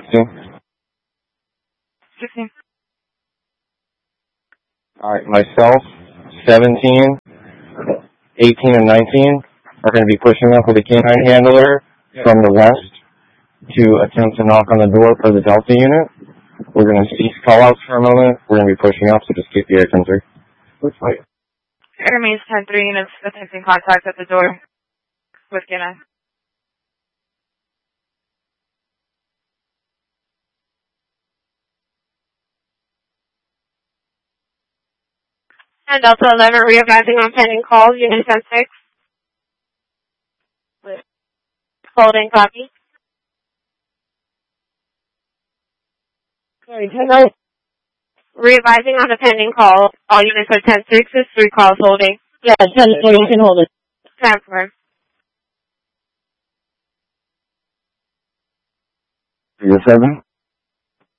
16? 16. Alright, myself, 17, 18, and 19 are going to be pushing up with a canine handler from the west to attempt to knock on the door for the Delta unit. We're going to cease call-outs for a moment. We're going to be pushing up, so just keep the air 10-3. It remains 10-3 units attempting contact at the door with canine. And Delta 11 readvising on pending calls, unit 10-6. Holding copy. Sorry, 10-9. Readvising on the pending call. All units are 10-6 is 3 calls holding. Yeah, 10-4, you can hold it. 10-4. You're 7?